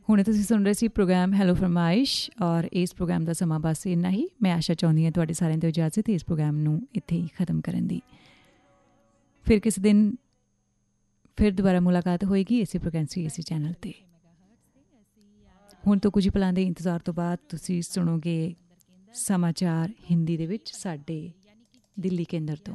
ਹੁਣੇ ਤੁਸੀਂ ਸੁਣ ਰਹੇ ਸੀ ਪ੍ਰੋਗਰਾਮ ਹੈਲੋ ਫਰਮਾਇਸ਼ ਔਰ ਇਸ ਪ੍ਰੋਗਰਾਮ ਦਾ ਸਮਾਂ ਬਸ ਇੰਨਾ ਹੀ। ਮੈਂ ਆਸ਼ਾ ਚਾਹੁੰਦੀ ਹਾਂ ਤੁਹਾਡੇ ਸਾਰਿਆਂ ਤੋਂ ਇਜਾਜ਼ਤ ਇਸ ਪ੍ਰੋਗਰਾਮ ਨੂੰ ਇੱਥੇ ਹੀ ਖ਼ਤਮ ਕਰਨ ਦੀ। ਫਿਰ ਕਿਸੇ ਦਿਨ ਫਿਰ ਦੁਬਾਰਾ ਮੁਲਾਕਾਤ ਹੋਏਗੀ ਇਸੇ ਫ੍ਰੀਕੁਐਂਸੀ ਇਸੇ ਚੈਨਲ 'ਤੇ। ਹੁਣ ਤੋਂ ਕੁਝ ਪਲਾਂ ਦੇ ਇੰਤਜ਼ਾਰ ਤੋਂ ਬਾਅਦ ਤੁਸੀਂ ਸੁਣੋਗੇ समाचार हिंदी दे विच साडे दिल्ली केंद्र तो।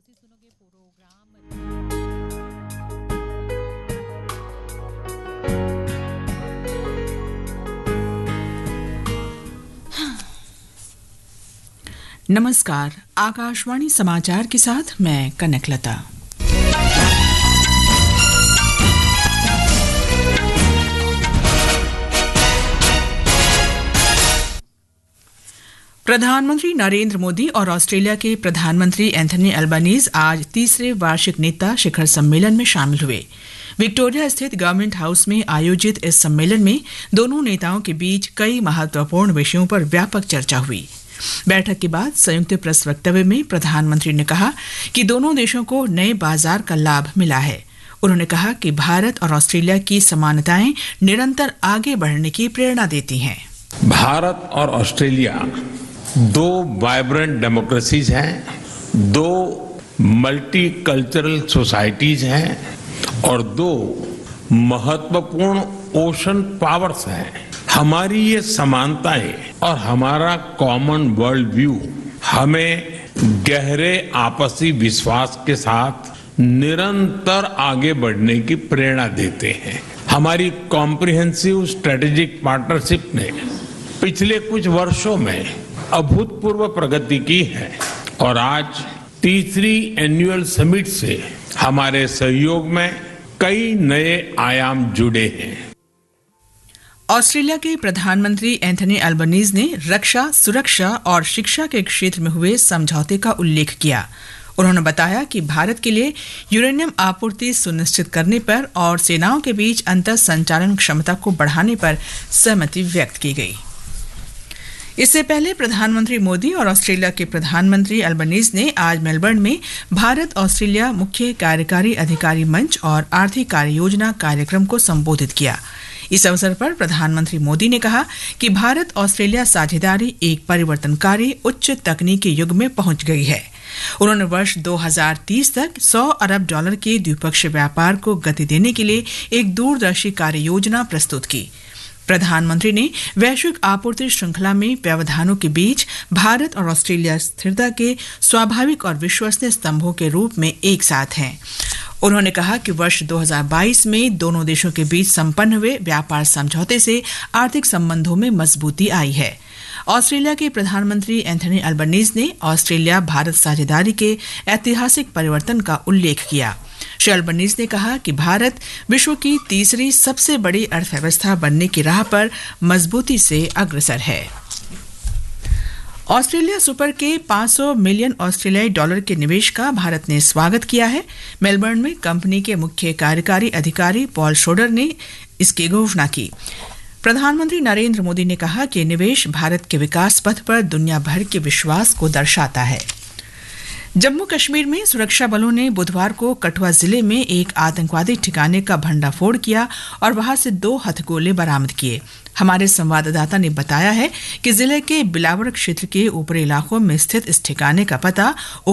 नमस्कार, आकाशवाणी समाचार के साथ मैं कनकलता। प्रधानमंत्री नरेंद्र मोदी और ऑस्ट्रेलिया के प्रधानमंत्री एंथनी अल्बानीज आज तीसरे वार्षिक नेता शिखर सम्मेलन में शामिल हुए। विक्टोरिया स्थित गवर्नमेंट हाउस में आयोजित इस सम्मेलन में दोनों नेताओं के बीच कई महत्वपूर्ण विषयों पर व्यापक चर्चा हुई। बैठक के बाद संयुक्त प्रेस वक्तव्य में प्रधानमंत्री ने कहा कि दोनों देशों को नए बाजार का लाभ मिला है। उन्होंने कहा कि भारत और ऑस्ट्रेलिया की समानताएं निरंतर आगे बढ़ने की प्रेरणा देती हैं। भारत और ऑस्ट्रेलिया दो वाइब्रेंट डेमोक्रेसीज हैं, दो मल्टी कल्चरल सोसाइटीज हैं और दो महत्वपूर्ण ओशन पावर्स हैं। हमारी ये समानताएं और हमारा कॉमन वर्ल्ड व्यू हमें गहरे आपसी विश्वास के साथ निरंतर आगे बढ़ने की प्रेरणा देते हैं। हमारी कॉम्प्रिहेंसिव स्ट्रेटेजिक पार्टनरशिप ने पिछले कुछ वर्षों में अभूतपूर्व प्रगति की है और आज तीसरी एनुअल समिट से हमारे सहयोग में कई नए आयाम जुड़े हैं। ऑस्ट्रेलिया के प्रधानमंत्री एंथनी अल्बानीज ने रक्षा, सुरक्षा और शिक्षा के क्षेत्र में हुए समझौते का उल्लेख किया। उन्होंने बताया कि भारत के लिए यूरेनियम आपूर्ति सुनिश्चित करने पर और सेनाओं के बीच अंतर संचालन क्षमता को बढ़ाने पर सहमति व्यक्त की गई। इससे पहले प्रधानमंत्री मोदी और ऑस्ट्रेलिया के प्रधानमंत्री अल्बानीज ने आज मेलबर्न में भारत ऑस्ट्रेलिया मुख्य कार्यकारी अधिकारी मंच और आर्थिक कार्य योजना कार्यक्रम को संबोधित किया। इस अवसर पर प्रधानमंत्री मोदी ने कहा कि भारत ऑस्ट्रेलिया साझेदारी एक परिवर्तनकारी उच्च तकनीकी युग में पहुंच गई है। उन्होंने वर्ष 2030 तक $100 अरब के द्विपक्षीय व्यापार को गति देने के लिए एक दूरदर्शी कार्य योजना प्रस्तुत की। प्रधानमंत्री ने वैश्विक आपूर्ति श्रृंखला में व्यवधानों के बीच भारत और ऑस्ट्रेलिया स्थिरता के स्वाभाविक और विश्वसनीय स्तंभों के रूप में एक साथ हैं। उन्होंने कहा कि वर्ष 2022 में दोनों देशों के बीच संपन्न हुए व्यापार समझौते से आर्थिक संबंधों में मजबूती आई है। ऑस्ट्रेलिया के प्रधानमंत्री एंथनी अल्बानीज ने ऑस्ट्रेलिया भारत साझेदारी के ऐतिहासिक परिवर्तन का उल्लेख किया। श्री अल्बानीज ने कहा कि भारत विश्व की तीसरी सबसे बड़ी अर्थव्यवस्था बनने की राह पर मजबूती से अग्रसर है। ऑस्ट्रेलिया सुपर के $500 मिलियन ऑस्ट्रेलियाई डॉलर के निवेश का भारत ने स्वागत किया है। मेलबर्न में कंपनी के मुख्य कार्यकारी अधिकारी पॉल शोडर ने इसकी घोषणा की। प्रधानमंत्री नरेंद्र मोदी ने कहा कि निवेश भारत के विकास पथ पर दुनिया भर के विश्वास को दर्शाता है। जम्मू कश्मीर में सुरक्षा बलों ने बुधवार को कठुआ जिले में एक आतंकवादी ठिकाने का भंडाफोड़ किया और वहां से 2 हथगोले बरामद किए। हमारे संवाददाता ने बताया है कि जिले के बिलावर क्षेत्र के ऊपरी इलाकों में स्थित इस ठिकाने का पता